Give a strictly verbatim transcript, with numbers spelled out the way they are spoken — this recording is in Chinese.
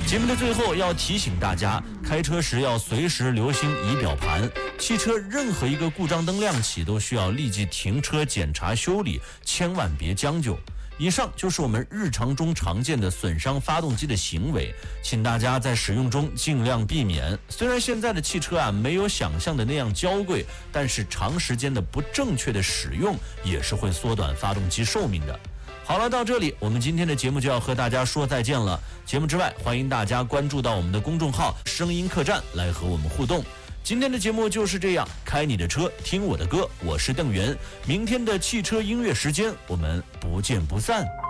节目的最后要提醒大家，开车时要随时留心仪表盘，汽车任何一个故障灯亮起都需要立即停车检查修理，千万别将就。以上就是我们日常中常见的损伤发动机的行为，请大家在使用中尽量避免。虽然现在的汽车啊没有想象的那样娇贵，但是长时间的不正确的使用也是会缩短发动机寿命的。好了，到这里我们今天的节目就要和大家说再见了。节目之外，欢迎大家关注到我们的公众号声音客栈来和我们互动。今天的节目就是这样，开你的车，听我的歌，我是邓源。明天的汽车音乐时间，我们不见不散。